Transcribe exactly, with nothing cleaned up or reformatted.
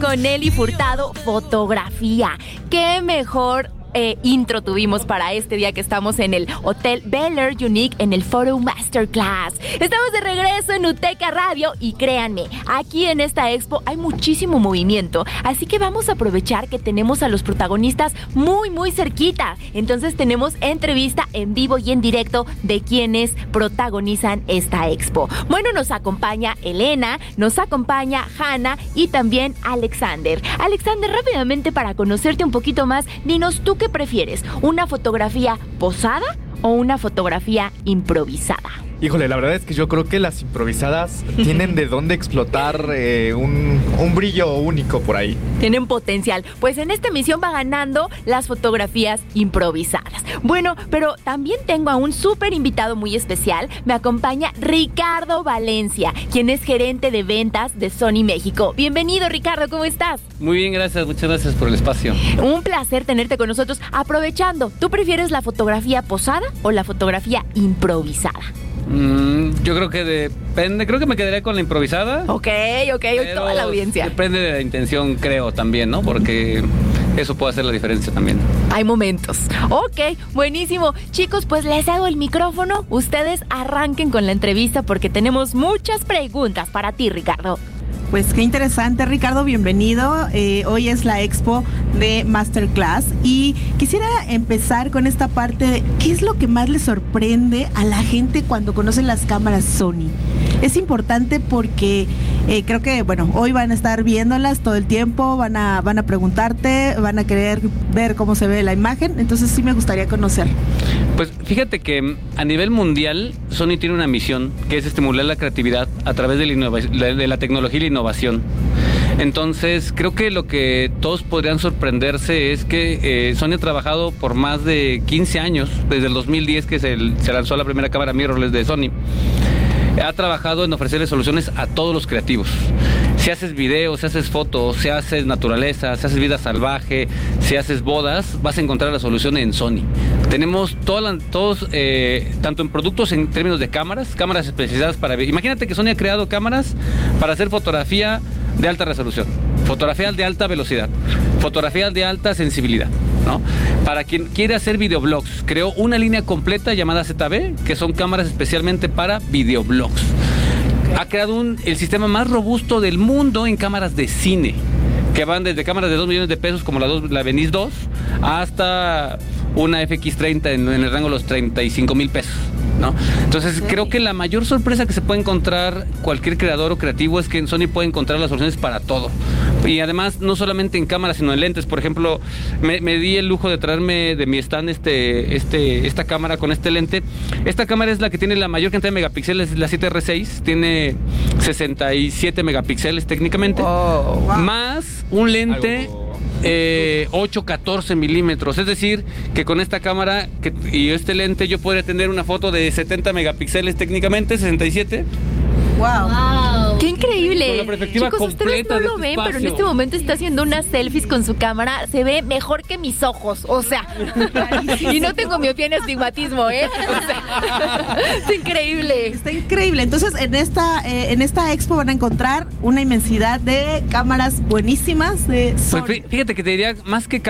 con Nelly Furtado, fotografía. ¿Qué mejor Eh, intro tuvimos para este día que estamos en el Hotel Bel Air Unique en el Photo Masterclass? Estamos de regreso en Uteca Radio y créanme, aquí en esta expo hay muchísimo movimiento, así que vamos a aprovechar que tenemos a los protagonistas muy muy cerquita. Entonces tenemos entrevista en vivo y en directo de quienes protagonizan esta expo. Bueno, nos acompaña Elena, nos acompaña Hanna y también Alexander. Alexander, rápidamente para conocerte un poquito más, dinos tú qué prefieres, ¿una fotografía posada o una fotografía improvisada? Híjole, la verdad es que yo creo que las improvisadas tienen de dónde explotar eh, un, un brillo único por ahí. Tienen potencial. Pues en esta emisión va ganando las fotografías improvisadas. Bueno, pero también tengo a un súper invitado muy especial. Me acompaña Ricardo Valencia, quien es gerente de ventas de Sony México. Bienvenido, Ricardo, ¿cómo estás? Muy bien, gracias. Muchas gracias por el espacio. Un placer tenerte con nosotros. Aprovechando, ¿tú prefieres la fotografía posada o la fotografía improvisada? Mm, yo creo que depende, creo que me quedaría con la improvisada. Ok, ok, hoy toda la audiencia. Depende de la intención, creo, también, ¿no? Porque eso puede hacer la diferencia también. Hay momentos. Ok, buenísimo. Chicos, pues les hago el micrófono. Ustedes arranquen con la entrevista porque tenemos muchas preguntas para ti, Ricardo. Pues qué interesante, Ricardo, bienvenido. Eh, hoy es la expo de Masterclass y quisiera empezar con esta parte de ¿qué es lo que más le sorprende a la gente cuando conoce las cámaras Sony? Es importante porque eh, creo que, bueno, hoy van a estar viéndolas todo el tiempo, van a, van a preguntarte, van a querer ver cómo se ve la imagen, entonces sí me gustaría conocer. Pues fíjate que a nivel mundial Sony tiene una misión que es estimular la creatividad a través de la, innova- de la tecnología y la innovación. Entonces creo que lo que todos podrían sorprenderse es que eh, Sony ha trabajado por más de quince años, desde el dos mil diez que se, se lanzó la primera cámara mirrorless de Sony. Ha trabajado en ofrecerle soluciones a todos los creativos. Si haces videos, si haces fotos, si haces naturaleza, si haces vida salvaje, si haces bodas, vas a encontrar la solución en Sony. Tenemos todas, todos, eh, tanto en productos en términos de cámaras, cámaras especializadas para... Imagínate que Sony ha creado cámaras para hacer fotografía de alta resolución, fotografía de alta velocidad, fotografía de alta sensibilidad, ¿no? Para quien quiere hacer videoblogs, creó una línea completa llamada Z B, que son cámaras especialmente para videoblogs. Ha creado un, el sistema más robusto del mundo en cámaras de cine, que van desde cámaras de dos millones de pesos como la, dos, la Venice dos hasta una F X treinta en, en el rango de los treinta y cinco mil pesos, ¿no? Entonces okay. Creo que la mayor sorpresa que se puede encontrar cualquier creador o creativo es que en Sony puede encontrar las soluciones para todo. Y además no solamente en cámaras sino en lentes. Por ejemplo, me, me di el lujo de traerme de mi stand este, este, esta cámara con este lente. Esta cámara es la que tiene la mayor cantidad de megapíxeles, la siete R seis, tiene sesenta y siete megapíxeles técnicamente, oh, wow. Más un lente Eh, ocho catorce milímetros, es decir, que con esta cámara que, y este lente yo podría tener una foto de setenta megapíxeles técnicamente, sesenta y siete. Wow. wow. ¡Qué increíble! Con la perspectiva Chicos, ustedes no lo ven, espacio. Pero en este momento está haciendo unas selfies con su cámara. Se ve mejor que mis ojos, o sea. Y no tengo miopía ni astigmatismo, ¿eh? O sea, está increíble. Está increíble. Entonces, en esta, eh, en esta expo van a encontrar una inmensidad de cámaras buenísimas de Sony. Pues fíjate que te diría, más que